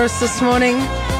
This morning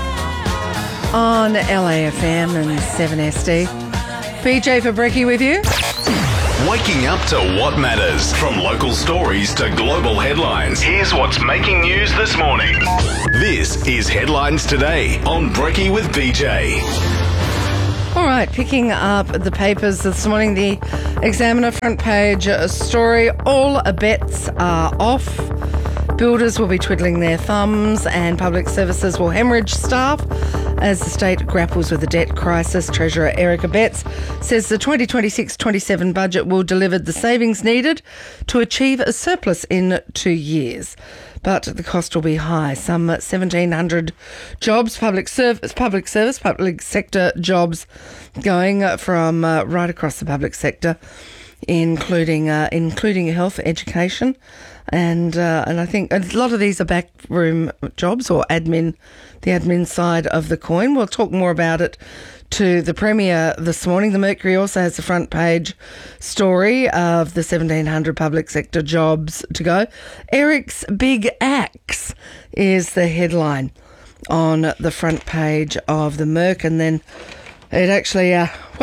on LAFM and 7SD. BJ for Brekkie with you. Waking up to what matters. From local stories to global headlines. Here's what's making news this morning. This is Headlines Today on Brekkie with BJ. All right, picking up the papers this morning, the Examiner front page story. All bets are off. Builders will be twiddling their thumbs and public services will hemorrhage staff as the state grapples with the debt crisis. Treasurer Eric Abetz says the 2026-27 budget will deliver the savings needed to achieve a surplus in 2 years. But the cost will be high. Some 1,700 jobs, public sector jobs going from right across the public sector, including health, education, and I think a lot of these are backroom jobs or admin, the admin side of the coin. We'll talk more about it to the Premier this morning. The Mercury also has the front page story of the 1,700 public sector jobs to go. Eric's big axe is the headline on the front page of the Merc, and then it actually,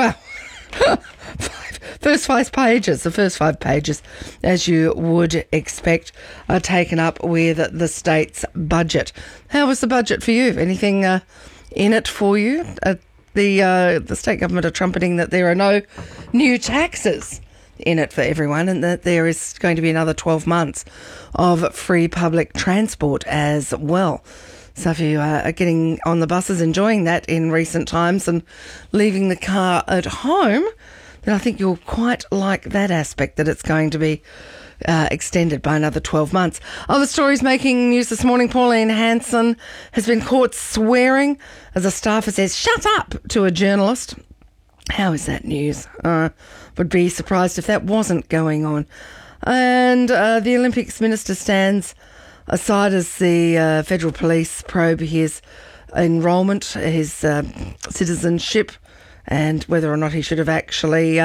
the first 5 pages, as you would expect, are taken up with the state's budget. How was the budget for you? Anything in it for you? The state government are trumpeting that there are no new taxes in it for everyone, and that there is going to be another 12 months of free public transport as well. So if you are getting on the buses, enjoying that in recent times and leaving the car at home, then I think you'll quite like that aspect, that it's going to be extended by another 12 months. Other stories making news this morning. Pauline Hanson has been caught swearing as a staffer says, "Shut up," to a journalist. How is that news? Would be surprised if that wasn't going on. And the Olympics minister stands aside as the federal police probe his enrolment, his citizenship, and whether or not he should have actually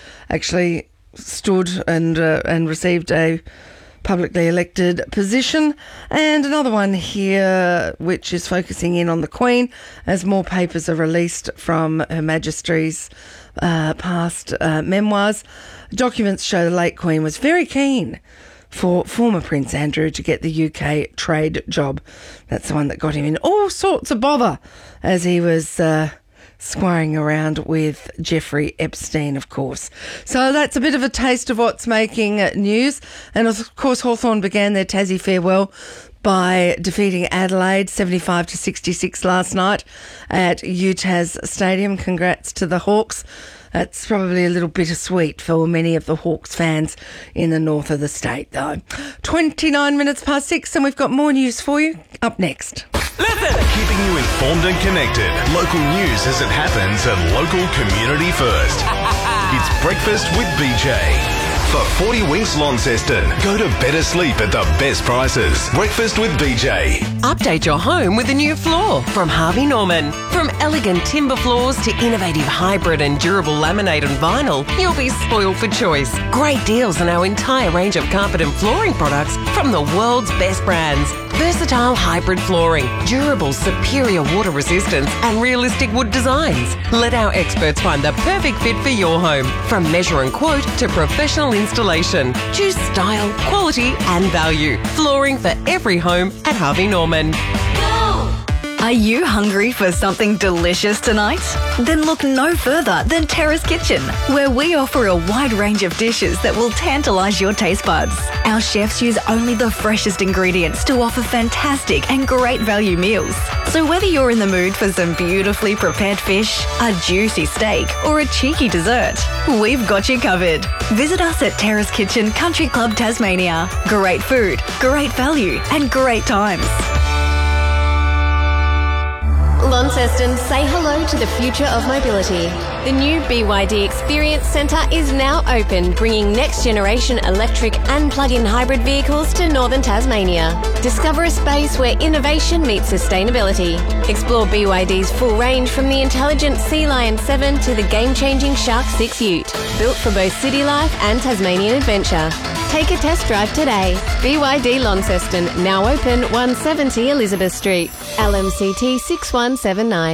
stood and received a publicly elected position. And another one here which is focusing in on the Queen as more papers are released from Her Majesty's past memoirs. Documents show the late Queen was very keen for former Prince Andrew to get the UK trade job. That's the one that got him in all sorts of bother as he was squiring around with Jeffrey Epstein, of course. So that's a bit of a taste of what's making news. And of course, Hawthorn began their Tassie farewell by defeating Adelaide 75-66 last night at UTAS Stadium. Congrats to the Hawks. That's probably a little bittersweet for many of the Hawks fans in the north of the state, though. 29 minutes past 6, and we've got more news for you up next. Listen! Keeping you informed and connected. Local news as it happens and local community first. It's Breakfast with BJ. For 40 Winks Launceston, go to better sleep at the best prices. Breakfast with BJ. Update your home with a new floor from Harvey Norman. From elegant timber floors to innovative hybrid and durable laminate and vinyl, you'll be spoiled for choice. Great deals on our entire range of carpet and flooring products from the world's best brands. Versatile hybrid flooring, durable superior water resistance and realistic wood designs. Let our experts find the perfect fit for your home. From measure and quote to professional installation. Choose style, quality and value. Flooring for every home at Harvey Norman. Are you hungry for something delicious tonight? Then look no further than Terrace Kitchen, where we offer a wide range of dishes that will tantalise your taste buds. Our chefs use only the freshest ingredients to offer fantastic and great value meals. So whether you're in the mood for some beautifully prepared fish, a juicy steak, or a cheeky dessert, we've got you covered. Visit us at Terrace Kitchen Country Club Tasmania. Great food, great value, and great times. Launceston, say hello to the future of mobility. The new BYD Experience Centre is now open, bringing next-generation electric and plug-in hybrid vehicles to northern Tasmania. Discover a space where innovation meets sustainability. Explore BYD's full range from the intelligent Sea Lion 7 to the game-changing Shark 6 Ute, built for both city life and Tasmanian adventure. Take a test drive today. BYD Launceston, now open 170 Elizabeth Street. LMCT 6179.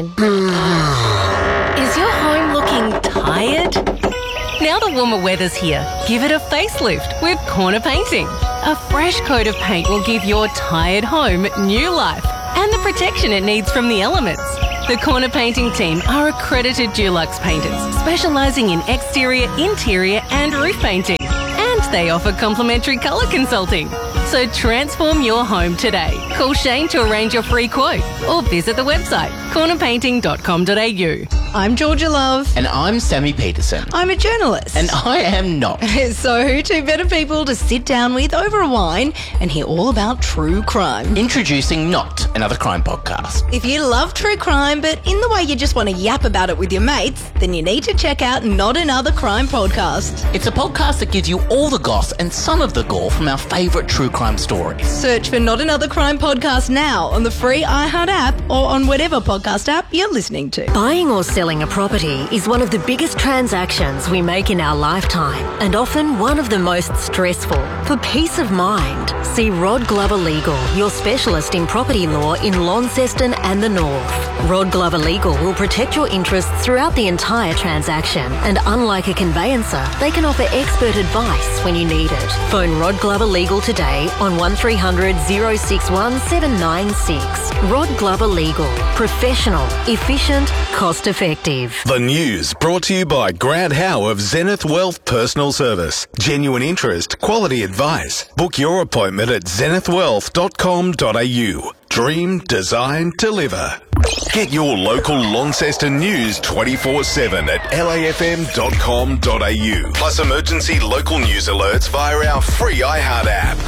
Is your home looking tired? Now the warmer weather's here, give it a facelift with Corner Painting. A fresh coat of paint will give your tired home new life and the protection it needs from the elements. The Corner Painting team are accredited Dulux painters, specialising in exterior, interior and roof painting. And they offer complimentary colour consulting. So transform your home today. Call Shane to arrange your free quote or visit the website cornerpainting.com.au. I'm Georgia Love. And I'm Sammy Peterson. I'm a journalist. And I am not. So who two better people to sit down with over a wine and hear all about true crime? Introducing Not Another Crime Podcast. If you love true crime, but in the way you just want to yap about it with your mates, then you need to check out Not Another Crime Podcast. It's a podcast that gives you all the goss and some of the gore from our favourite true crime stories. Search for Not Another Crime Podcast now on the free iHeart app or on whatever podcast app you're listening to. Buying or selling a property is one of the biggest transactions we make in our lifetime and often one of the most stressful. For peace of mind, see Rod Glover Legal, your specialist in property law in Launceston and the North. Rod Glover Legal will protect your interests throughout the entire transaction, and unlike a conveyancer, they can offer expert advice when you need it. Phone Rod Glover Legal today on 1300 061 796. Rod Glover Legal. Professional, efficient, cost effective. The news brought to you by Grant Howe of Zenith Wealth Personal Service. Genuine interest, quality advice. Book your appointment at zenithwealth.com.au. Dream, design, deliver. Get your local Launceston news 24/7 at lafm.com.au. Plus emergency local news alerts via our free iHeart app.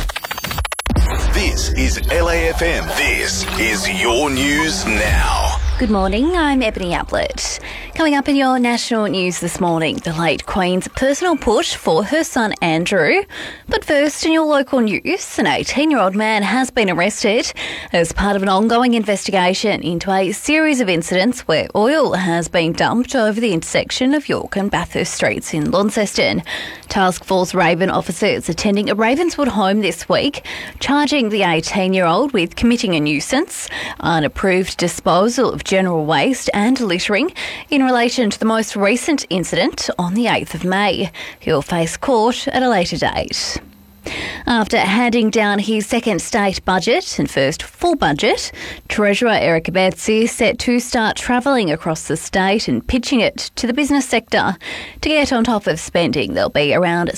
This is LAFM. This is your news now. Good morning, I'm Ebony Ablett. Coming up in your national news this morning, the late Queen's personal push for her son Andrew. But first, in your local news, an 18-year-old man has been arrested as part of an ongoing investigation into a series of incidents where oil has been dumped over the intersection of York and Bathurst Streets in Launceston. Task Force Raven officers attending a Ravenswood home this week, charging the 18-year-old with committing a nuisance, unapproved disposal of general waste and littering in relation to the most recent incident on the 8th of May. He'll face court at a later date. After handing down his second state budget and first full budget, Treasurer Eric Abetz is set to start travelling across the state and pitching it to the business sector. To get on top of spending, there'll be around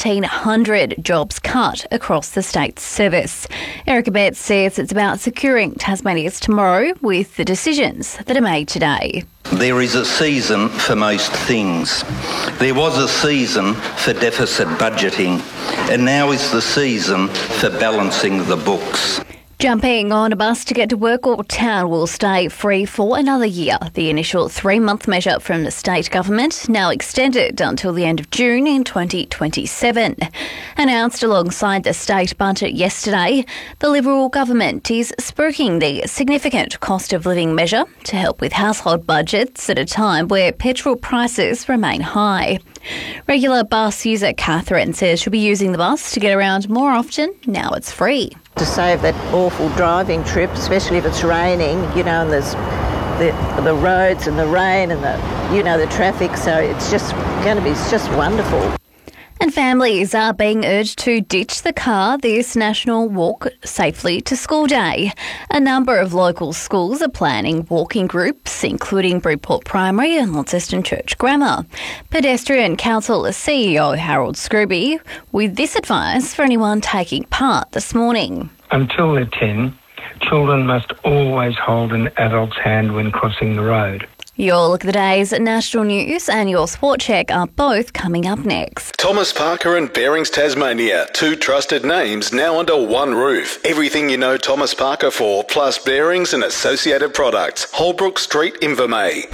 1,700 jobs cut across the state's service. Eric Abetz says it's about securing Tasmania's tomorrow with the decisions that are made today. There is a season for most things. There was a season for deficit budgeting, and now is the season for balancing the books. Jumping on a bus to get to work or town will stay free for another year. The initial 3-month measure from the state government, now extended until the end of June in 2027. Announced alongside the state budget yesterday, the Liberal government is spruiking the significant cost of living measure to help with household budgets at a time where petrol prices remain high. Regular bus user Catherine says she'll be using the bus to get around more often now it's free. To save that awful driving trip, especially if it's raining, and there's the roads and the rain and the traffic, so it's just wonderful. And families are being urged to ditch the car this National Walk Safely to School Day. A number of local schools are planning walking groups, including Bridport Primary and Launceston Church Grammar. Pedestrian Council CEO Harold Scrooby with this advice for anyone taking part this morning. Until they're 10, children must always hold an adult's hand when crossing the road. Your look at the day's national news and your sport check are both coming up next. Thomas Parker and Bearings Tasmania, 2 trusted names now under one roof. Everything you know Thomas Parker for, plus bearings and associated products. Holbrook Street, Invermay.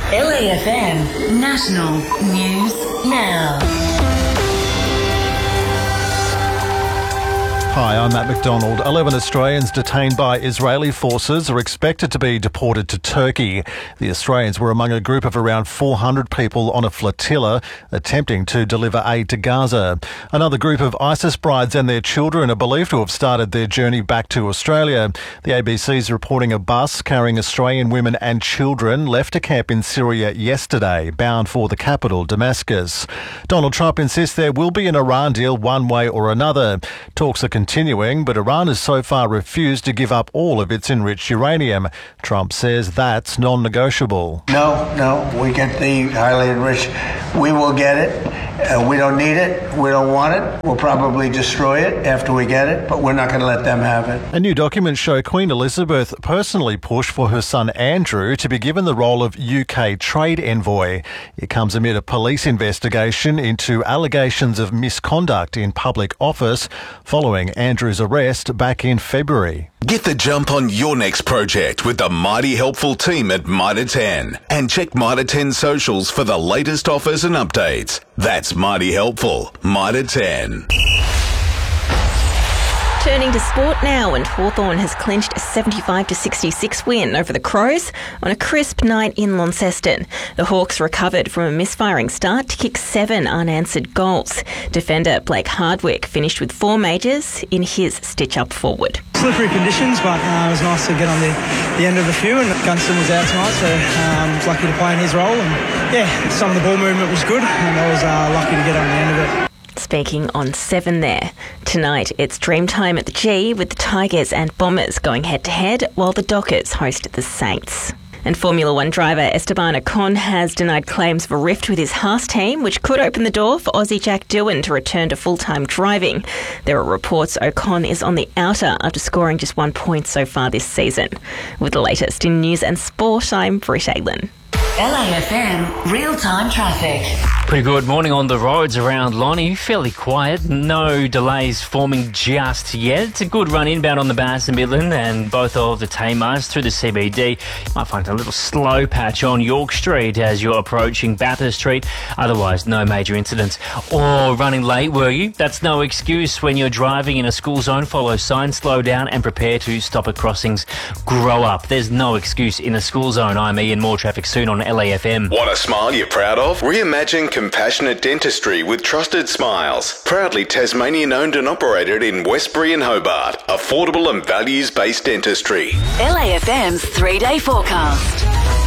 LAFM National News Now. Hi, I'm Matt McDonald. 11 Australians detained by Israeli forces are expected to be deported to Turkey. The Australians were among a group of around 400 people on a flotilla attempting to deliver aid to Gaza. Another group of ISIS brides and their children are believed to have started their journey back to Australia. The ABC is reporting a bus carrying Australian women and children left a camp in Syria yesterday, bound for the capital, Damascus. Donald Trump insists there will be an Iran deal one way or another. Talks are continuing, but Iran has so far refused to give up all of its enriched uranium. Trump says that's non-negotiable. No, we get the highly enriched. We will get it. We don't need it. We don't want it. We'll probably destroy it after we get it, but we're not going to let them have it. A new document shows Queen Elizabeth personally pushed for her son Andrew to be given the role of UK trade envoy. It comes amid a police investigation into allegations of misconduct in public office following Andrew's arrest back in February. Get the jump on your next project with the mighty helpful team at Mitre 10. And check Mitre 10 socials for the latest offers and updates. That's mighty helpful. Mitre 10. Turning to sport now, and Hawthorn has clinched a 75-66 win over the Crows on a crisp night in Launceston. The Hawks recovered from a misfiring start to kick 7 unanswered goals. Defender Blake Hardwick finished with 4 majors in his stitch-up forward. Slippery conditions, but it was nice to get on the end of the few, and Gunston was out tonight, so I was lucky to play in his role. And some of the ball movement was good, and I was lucky to get on the end of it. Speaking on 7 there. Tonight, it's dream time at the G with the Tigers and Bombers going head-to-head while the Dockers host the Saints. And Formula One driver Esteban Ocon has denied claims of a rift with his Haas team, which could open the door for Aussie Jack Doohan to return to full-time driving. There are reports Ocon is on the outer after scoring just 1 point so far this season. With the latest in news and sport, I'm Britt Aitlin. LAFM real-time traffic. Pretty good morning on the roads around Lonnie. Fairly quiet. No delays forming just yet. It's a good run inbound on the Bass and Midland and both of the Tamars through the CBD. You might find a little slow patch on York Street as you're approaching Bathurst Street. Otherwise, no major incidents. Or running late, were you? That's no excuse when you're driving in a school zone. Follow signs, slow down and prepare to stop at crossings. Grow up. There's no excuse in a school zone. I'm Ian. More traffic soon on LAFM. Want a smile you're proud of? Reimagine compassionate dentistry with Trusted Smiles. Proudly Tasmanian owned and operated in Westbury and Hobart. Affordable and values-based dentistry. LAFM's 3-day forecast.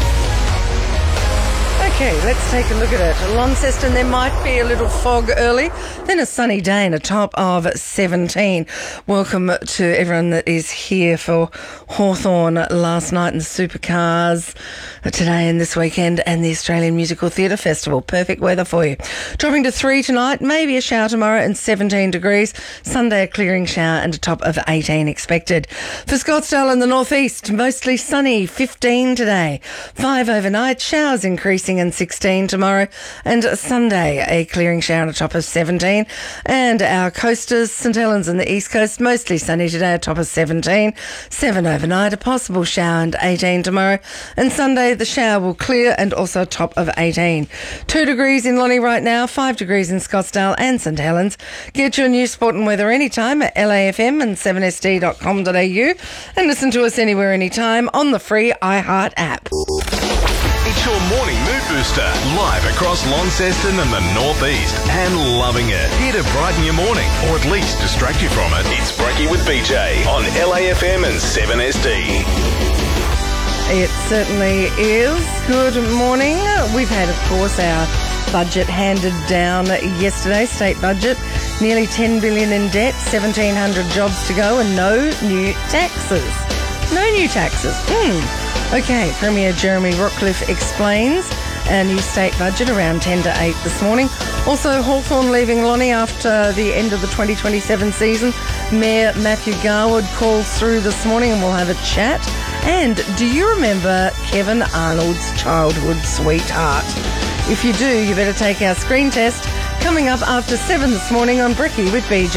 Okay, let's take a look at it. Launceston, there might be a little fog early, then a sunny day and a top of 17. Welcome to everyone that is here for Hawthorn last night and the Supercars today and this weekend and the Australian Musical Theatre Festival. Perfect weather for you. Dropping to 3 tonight, maybe a shower tomorrow and 17 degrees. Sunday a clearing shower and a top of 18 expected. For Scottsdale and the northeast, mostly sunny, 15 today. 5 overnight, showers increasing and 16 tomorrow, and Sunday a clearing shower and a top of 17. And our coasters, St Helens and the east coast, mostly sunny today, a top of 17. 7 overnight, a possible shower and 18 tomorrow, and Sunday the shower will clear and also a top of 18. 2 degrees in Lonnie right now, 5 degrees in Scottsdale and St Helens. Get your news, sport and weather anytime at LAFM and 7sd.com.au, and listen to us anywhere anytime on the free iHeart app. It's your morning mood booster, live across Launceston and the northeast, and loving it. Here to brighten your morning, or at least distract you from it. It's Brekkie with BJ on LAFM and 7SD. It certainly is. Good morning. We've had, of course, our budget handed down yesterday, state budget. Nearly $10 billion in debt, 1,700 jobs to go, and no new taxes. No new taxes. Okay, Premier Jeremy Rockcliffe explains our new state budget around 10 to 8 this morning. Also, Hawthorn leaving Lonnie after the end of the 2027 season. Mayor Matthew Garwood calls through this morning and we'll have a chat. And do you remember Kevin Arnold's childhood sweetheart? If you do, you better take our screen test. Coming up after 7 this morning on Brekkie with BJ.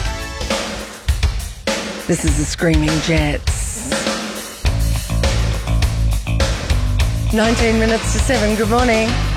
This is the Screaming Jets. 19 minutes to 7. Good morning.